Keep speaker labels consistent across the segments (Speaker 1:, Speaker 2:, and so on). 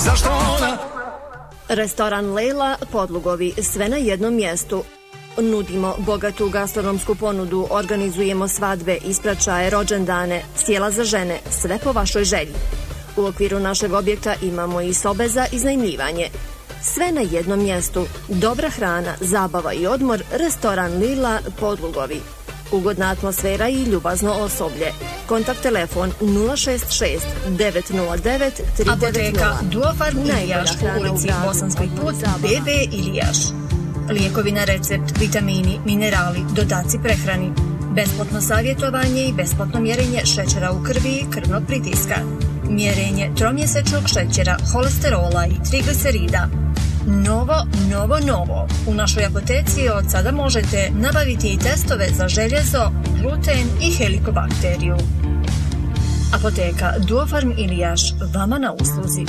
Speaker 1: zašto ona?
Speaker 2: Restoran Lejla, Podlugovi, sve na jednom mjestu. Nudimo bogatu gastronomsku ponudu, organizujemo svadbe, ispraćaje, rođendane, sjela za žene, sve po vašoj želji. U okviru našeg objekta imamo i sobe za iznajmljivanje. Sve na jednom mjestu. Dobra hrana, zabava i odmor, restoran Lila, Podlugovi. Ugodna atmosfera i ljubazno osoblje. Kontakt telefon 066 909 390.
Speaker 3: Apoteka Duofarm Ilijaš u ulici Bosanski put, BB Ilijaš. Lijekovi na recept, vitamini, minerali, dodaci prehrani. Besplatno savjetovanje i besplatno mjerenje šećera u krvi i krvnog pritiska. Mjerenje tromjesečnog šećera, holesterola i triglicerida. Novo. U našoj apoteci od sada možete nabaviti i testove za željezo, gluten i helikobakteriju. Apoteka Duofarm Ilijaš, vama na usluzi.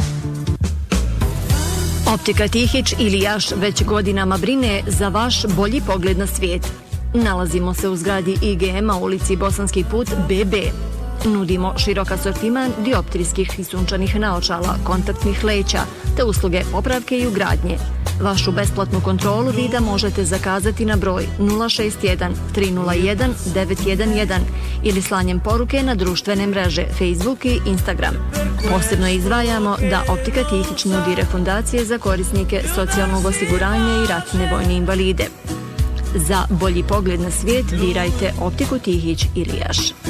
Speaker 2: Optika Tihić Ilijaš već godinama brine za vaš bolji pogled na svijet. Nalazimo se u zgradi IGM-a ulici Bosanski put BB. Nudimo širok asortiman dioptrijskih i sunčanih naočala, kontaktnih leća, te usluge popravke i ugradnje. Vašu besplatnu kontrolu vida možete zakazati na broj 061 301 911 ili slanjem poruke na društvene mreže Facebook i Instagram. Posebno izdvajamo da Optika Tihić nudi refundacije za korisnike socijalnog osiguranja i ratne vojne invalide. Za bolji pogled na svijet birajte Optiku Tihić Ilijaš.